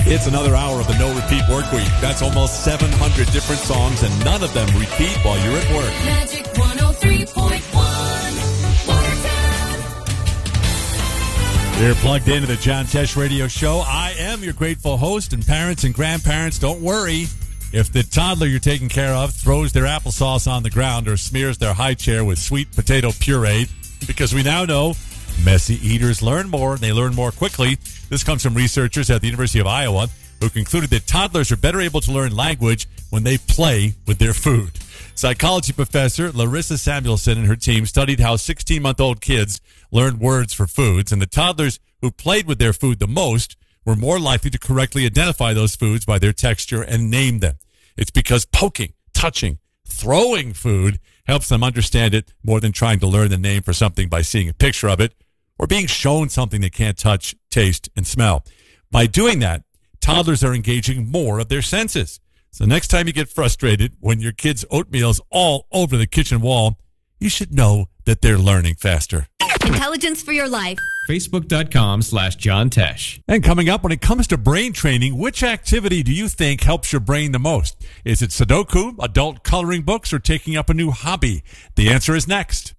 It's another hour of the No Repeat Work Week. That's almost 700 different songs, and none of them repeat while you're at work. Magic 103.1. Watertown. You're plugged into the John Tesh Radio Show. I am your grateful host, and parents and grandparents, don't worry. If the toddler you're taking care of throws their applesauce on the ground or smears their high chair with sweet potato puree, because we now know messy eaters learn more, and they learn more quickly. This comes from researchers at the University of Iowa who concluded that toddlers are better able to learn language when they play with their food. Psychology professor Larissa Samuelson and her team studied how 16-month-old kids learned words for foods, and the toddlers who played with their food the most were more likely to correctly identify those foods by their texture and name them. It's because poking, touching, throwing food helps them understand it more than trying to learn the name for something by seeing a picture of it or being shown something they can't touch, taste, and smell. By doing that, toddlers are engaging more of their senses. So next time you get frustrated when your kid's oatmeal's all over the kitchen wall, you should know that they're learning faster. Intelligence for your life. Facebook.com/John Tesh. And coming up, when it comes to brain training, which activity do you think helps your brain the most? Is it Sudoku, adult coloring books, or taking up a new hobby? The answer is next.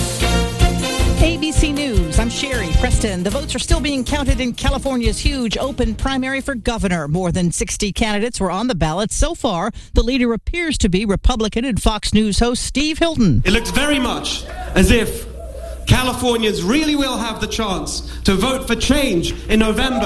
ABC News, I'm Sherry Preston. The votes are still being counted in California's huge open primary for governor. More than 60 candidates were on the ballot. So far, the leader appears to be Republican and Fox News host Steve Hilton. It looks very much as if Californians really will have the chance to vote for change in November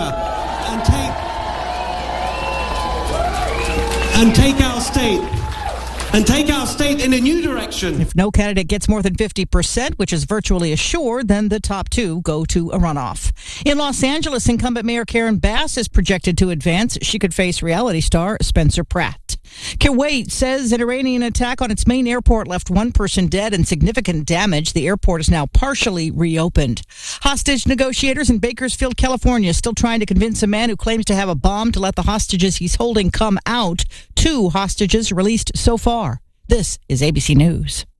and take our state in a new direction. If no candidate gets more than 50%, which is virtually assured, then the top two go to a runoff. In Los Angeles, incumbent Mayor Karen Bass is projected to advance. She could face reality star Spencer Pratt. Kuwait says an Iranian attack on its main airport left one person dead and significant damage. The airport is now partially reopened. Hostage negotiators in Bakersfield, California, still trying to convince a man who claims to have a bomb to let the hostages he's holding come out. 2 hostages released so far. This is ABC News.